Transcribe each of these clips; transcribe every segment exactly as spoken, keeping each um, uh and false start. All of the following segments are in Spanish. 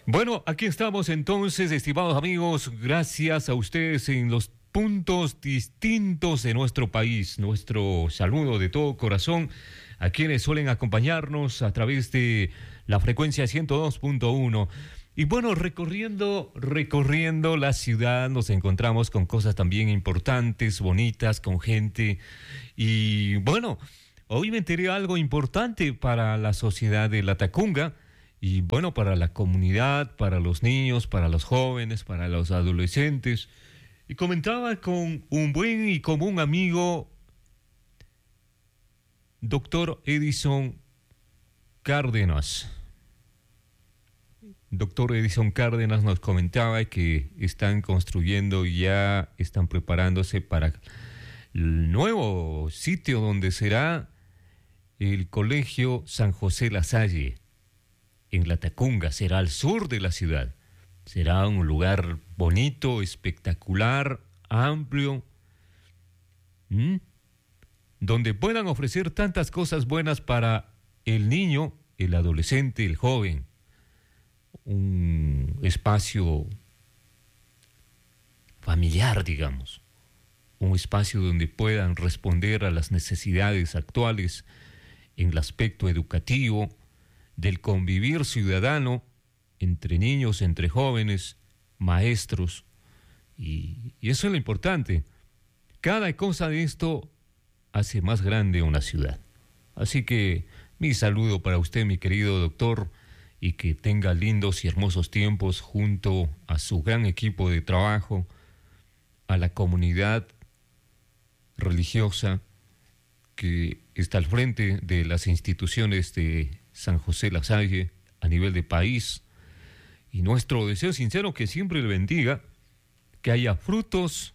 Bueno, aquí estamos entonces, estimados amigos, gracias a ustedes en los puntos distintos de nuestro país. Nuestro saludo de todo corazón a quienes suelen acompañarnos a través de la frecuencia ciento dos punto uno. Y bueno, recorriendo, recorriendo la ciudad nos encontramos con cosas también importantes, bonitas, con gente. Y bueno, hoy me enteré algo importante para la sociedad de Latacunga. Y bueno, para la comunidad, para los niños, para los jóvenes, para los adolescentes. Y comentaba con un buen y común amigo, doctor Edison Cárdenas. Doctor Edison Cárdenas nos comentaba que están construyendo, ya están preparándose para el nuevo sitio donde será el Colegio San José La Salle. En Latacunga, será al sur de la ciudad. Será un lugar bonito, espectacular, amplio, ¿m? donde puedan ofrecer tantas cosas buenas para el niño, el adolescente, el joven. Un espacio familiar, digamos. Un espacio donde puedan responder a las necesidades actuales en el aspecto educativo, del convivir ciudadano entre niños, entre jóvenes, maestros, y, y eso es lo importante. Cada cosa de esto hace más grande una ciudad. Así que mi saludo para usted, mi querido doctor, y que tenga lindos y hermosos tiempos junto a su gran equipo de trabajo, a la comunidad religiosa que está al frente de las instituciones de San José La Salle a nivel de país, y nuestro deseo sincero que siempre le bendiga, que haya frutos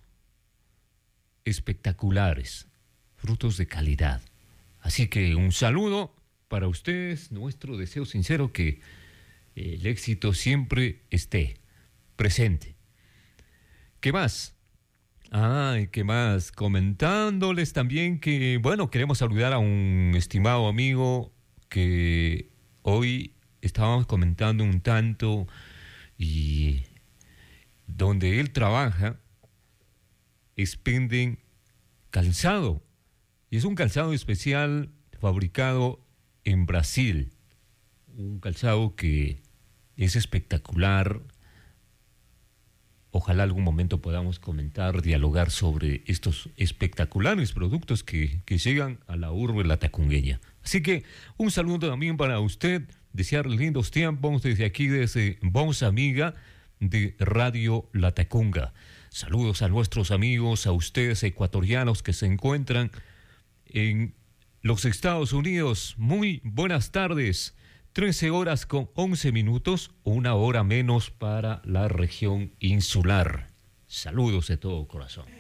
espectaculares, frutos de calidad. Así que un saludo para ustedes, nuestro deseo sincero que el éxito siempre esté presente. ¿Qué más? Ay, ¿qué más? Comentándoles también que, bueno, queremos saludar a un estimado amigo que hoy estábamos comentando un tanto, y donde él trabaja expenden calzado, y es un calzado especial fabricado en Brasil, un calzado que es espectacular. Ojalá algún momento podamos comentar, dialogar sobre estos espectaculares productos que, que llegan a la urbe latacungueña. Así que un saludo también para usted, desearle lindos tiempos desde aquí, desde Voz Amiga de Radio Latacunga. Saludos a nuestros amigos, a ustedes ecuatorianos que se encuentran en los Estados Unidos. Muy buenas tardes. trece horas con once minutos, una hora menos para la región insular. Saludos de todo corazón.